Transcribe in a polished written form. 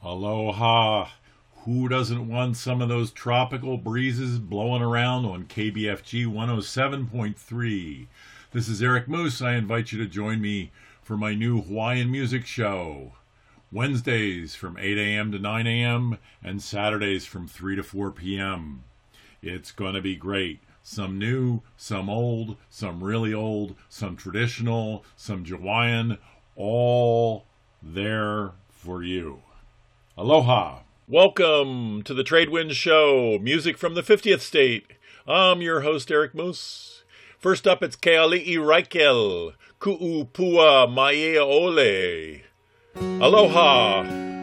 Aloha. Who doesn't want some of those tropical breezes blowing around on KBFG 107.3? This is Eric Moose. I invite you to join me for my new Hawaiian music show. Wednesdays from 8 a.m. to 9 a.m. and Saturdays from 3 to 4 p.m. It's going to be great. Some new, some old, some really old, some traditional, some Hawaiian, all there for you. Aloha. Welcome to the Tradewinds Show, music from the 50th state. I'm your host, Eric Moose. First up, it's Keali'i Raikel, Ku'u Pua Maia Ole. Aloha.